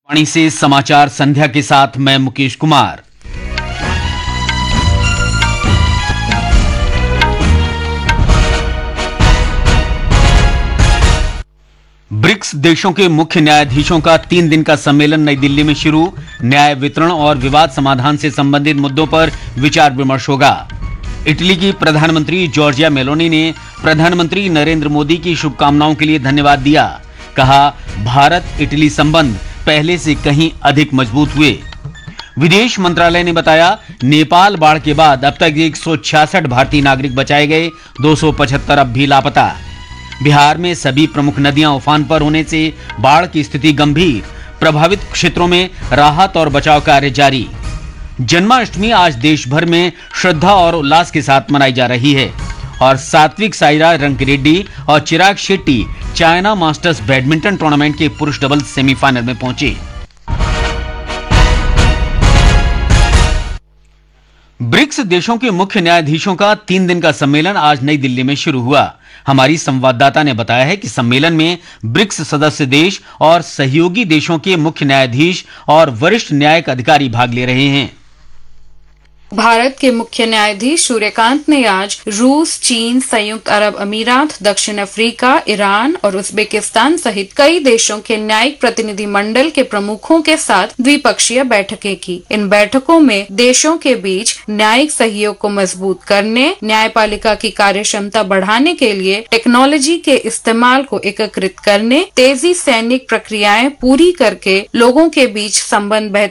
वाणी से समाचार संध्या के साथ मैं मुकेश कुमार। ब्रिक्स देशों के मुख्य न्यायाधीशों का 3 दिन का सम्मेलन नई दिल्ली में शुरू। न्याय वितरण और विवाद समाधान से संबंधित मुद्दों पर विचार विमर्श होगा। इटली की प्रधानमंत्री जॉर्जिया मेलोनी ने प्रधानमंत्री नरेंद्र मोदी की शुभकामनाओं के लिए धन्यवाद दिया। कहा, भारत इटली संबंध पहले से कहीं अधिक मजबूत हुए। विदेश मंत्रालय ने बताया, नेपाल बाढ़ के बाद अब तक 166 भारतीय नागरिक बचाए गए, 275 अब भी लापता। बिहार में सभी प्रमुख नदियां उफान पर होने से बाढ़ की स्थिति गंभीर। प्रभावित क्षेत्रों में राहत और बचाव कार्य जारी। जन्माष्टमी आज देश भर में श्रद्धा और उल्लास के साथ मनाई जा रही है और सात्विक साईराज रंकिरेड्डी और Chirag Shetty China masters badminton tournament के पुरुष डबल्स सेमीफाइनल में पहुंचे। ब्रिक्स देशों के मुख्य न्यायाधीशों का 3 दिन का सम्मेलन आज नई दिल्ली में शुरू हुआ। हमारी संवाददाता ने बताया है कि सम्मेलन में ब्रिक्स सदस्य देश और सहयोगी देशों के मुख्य न्यायाधीश और वरिष्ठ न्यायिक अधिकारी भाग ले रहे हैं। भारत के मुख्य न्यायाधीश सूर्यकांत ने आज रूस, चीन, संयुक्त अरब अमीरात, दक्षिण अफ्रीका, ईरान और उज्बेकिस्तान सहित कई देशों के न्यायिक प्रतिनिधि मंडल के प्रमुखों के साथ द्विपक्षीय बैठकें की। इन बैठकों में देशों के बीच न्यायिक सहयोग को मजबूत करने, न्यायपालिका की कार्यक्षमता बढ़ाने के लिए टेक्नोलॉजी के इस्तेमाल को एकीकृत करने, तेजी सैनिक प्रक्रियाएं पूरी करके लोगों के बीच संबंध